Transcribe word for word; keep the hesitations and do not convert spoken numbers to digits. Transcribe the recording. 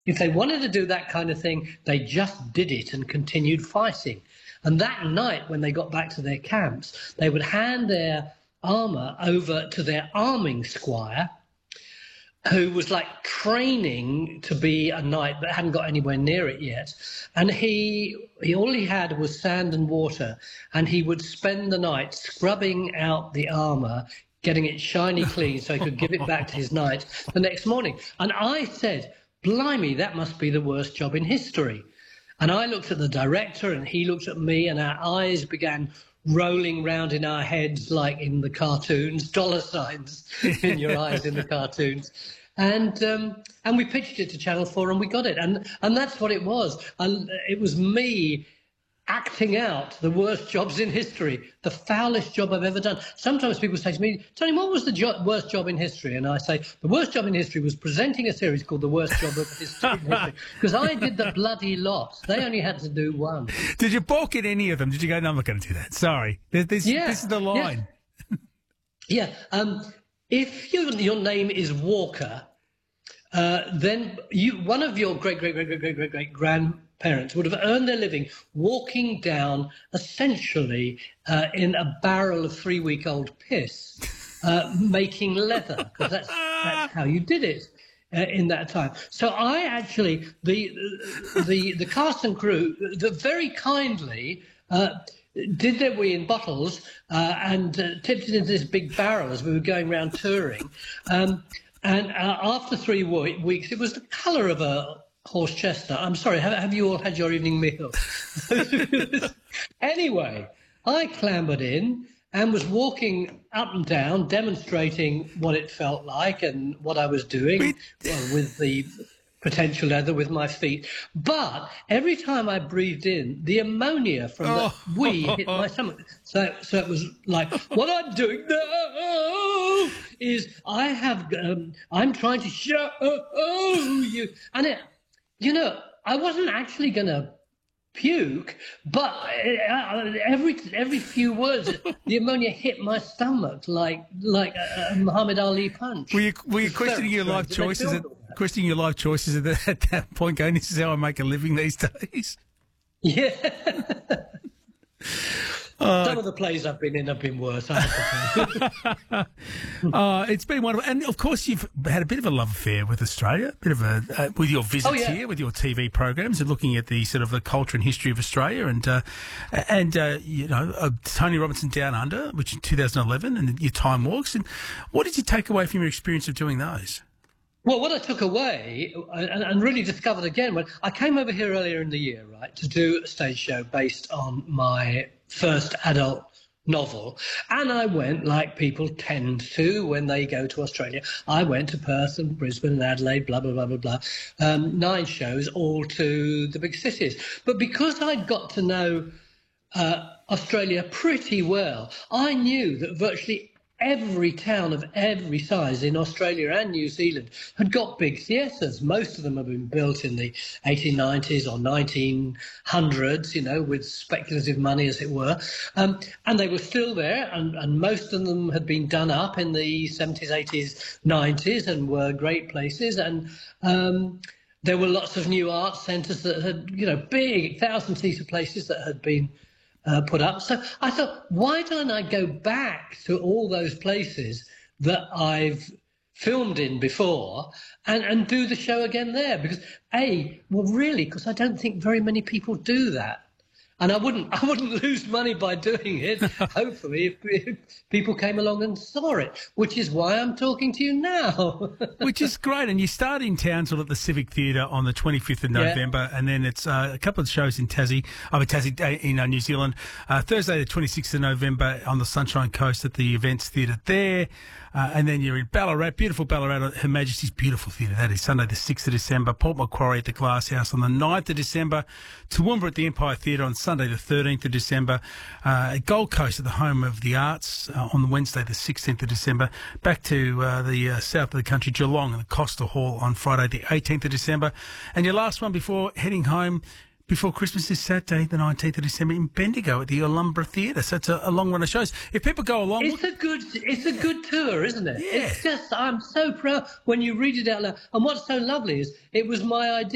If they wanted to do that kind of thing, they just did it and continued fighting. And that night, when they got back to their camps, they would hand their armour over to their arming squire, who was like training to be a knight but hadn't got anywhere near it yet. And he, he all he had was sand and water, and he would spend the night scrubbing out the armour, getting it shiny clean so he could give it back to his knight the next morning. And I said, blimey, that must be the worst job in history. And I looked at the director and he looked at me, and our eyes began rolling round in our heads like in the cartoons, dollar signs in your eyes in the cartoons. And um, and we pitched it to Channel four and we got it. And and that's what it was. And it was me acting out the worst jobs in history, the foulest job I've ever done. Sometimes people say to me, Tony, what was the jo- worst job in history? And I say, the worst job in history was presenting a series called The Worst Job of History, because I did the bloody lot. They only had to do one. Did you balk at any of them? Did you go, no, I'm not going to do that? Sorry. This, this, yeah, this is the line. Yeah. yeah. Um, if you, your name is Walker, uh, then you one of your great, great, great, great, great, great, great grandparents would have earned their living walking down, essentially, uh, in a barrel of three-week-old piss, uh, making leather, because that's, that's how you did it uh, in that time. So I actually, the the the cast and crew, the, very kindly uh, did their wee in bottles uh, and uh, tipped it into this big barrel as we were going around touring. Um, and uh, after three w- weeks, it was the colour of a horse chestnut. I'm sorry, have, have you all had your evening meal? Anyway, I clambered in and was walking up and down, demonstrating what it felt like and what I was doing well, with the potential leather with my feet. But every time I breathed in, the ammonia from the Oh. wee hit my stomach. So, so it was like, what I'm doing now is I have, um, I'm trying to show you. And it, you know, I wasn't actually going to puke, but uh, every every few words, the ammonia hit my stomach like like a, a Muhammad Ali punch. Were you, were you It's questioning very your life strange. choices? They At, filmed all that. questioning your life choices at, the, at that point, going, this is how I make a living these days? Yeah. Uh, Some of the plays I've been in have been worse. I have to tell you. uh, it's been wonderful. And, of course, you've had a bit of a love affair with Australia, a bit of a, uh, with your visits Oh, yeah. here, with your T V programs and looking at the sort of the culture and history of Australia. And, uh, and uh, you know, uh, Tony Robinson Down Under, which in two thousand eleven, and your Time Walks. And what did you take away from your experience of doing those? Well, what I took away and, and really discovered again when I came over here earlier in the year, right, to do a stage show based on my first adult novel. And I went, like people tend to when they go to Australia, I went to Perth and Brisbane and Adelaide, blah, blah, blah, blah, blah, um, nine shows, all to the big cities. But because I'd got to know uh, Australia pretty well, I knew that virtually every town of every size in Australia and New Zealand had got big theatres. Most of them have been built in the eighteen nineties or nineteen hundreds, you know, with speculative money, as it were. Um, and they were still there, and, and most of them had been done up in the seventies, eighties, nineties and were great places. And um, there were lots of new art centres that had, you know, big thousand-seater places that had been Uh, put up. So I thought, why don't I go back to all those places that I've filmed in before and, and do the show again there? Because, A, well, really, because I don't think very many people do that. And I wouldn't I wouldn't lose money by doing it, hopefully, if, if people came along and saw it, which is why I'm talking to you now. Which is great. And you start in Townsville at the Civic Theatre on the twenty-fifth of November, yeah. And then it's uh, a couple of shows in Tassie, oh, Tassie uh, in uh, New Zealand. Uh, Thursday the twenty-sixth of November on the Sunshine Coast at the Events Theatre there. Uh, and then you're in Ballarat, beautiful Ballarat, Her Majesty's beautiful theatre. That is Sunday the sixth of December, Port Macquarie at the Glass House on the ninth of December, Toowoomba at the Empire Theatre on Sunday the thirteenth of December, uh, Gold Coast at the Home of the Arts uh, on Wednesday the sixteenth of December, back to uh, the uh, south of the country, Geelong, and the Costa Hall on Friday the eighteenth of December. And your last one before heading home before Christmas is Saturday, the nineteenth of December in Bendigo at the Olumbra Theatre. So it's a, a long run of shows. If people go along... It's a good it's a good tour, isn't it? Yeah. It's just, I'm so proud when you read it out loud. And what's so lovely is it was my idea.